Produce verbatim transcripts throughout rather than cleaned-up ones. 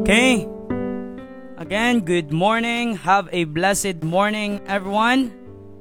Okay. Again, good morning. Have a blessed morning, everyone.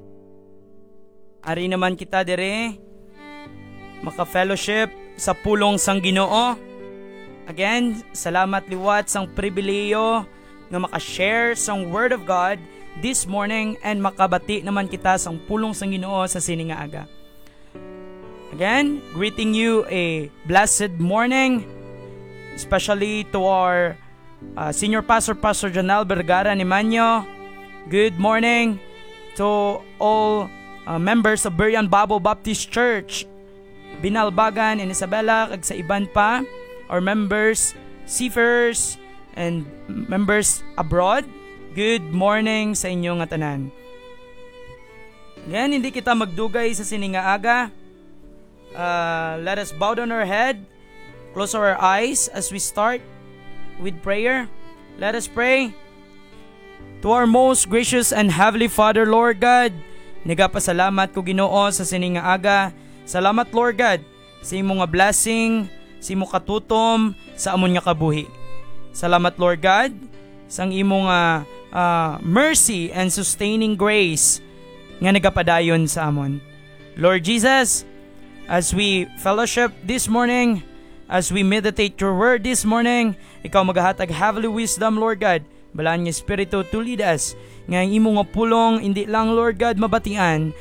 Ari naman kita dire maka-fellowship sa pulong sang Ginoo. Again, salamat liwat sang pribileyo nga maka-share sang Word of God this morning and makabati naman kita sang pulong sang Ginoo sa sining nga aga. Again, greeting you a blessed morning, especially to our uh, Senior Pastor, Pastor Janelle Vergara Nimanyo. Good morning to all uh, members of Berian Babo Baptist Church, Binalbagan and Isabela, kag sa iban pa, our members, seafarers, and members abroad. Good morning sa inyong nga tanan. Again, hindi kita magdugay sa sininga aga. Uh, let us bow down our head, close our eyes as we start with prayer. Let us pray. To our most gracious and heavenly Father, Lord God, nagapasalamat ko Ginoo sa sininga aga. Salamat Lord God sa imong nga blessing, sa imong katutom, sa amon nga kabuhi. Salamat Lord God sa imong uh, uh, mercy and sustaining grace nga nagapadayon sa amon. Lord Jesus, as we fellowship this morning, as we meditate your word this morning, ikaw maghahatag heavenly wisdom, Lord God. Balaan nga Espiritu to lead us. Nga imong nga pulong, hindi lang, Lord God, mabatian,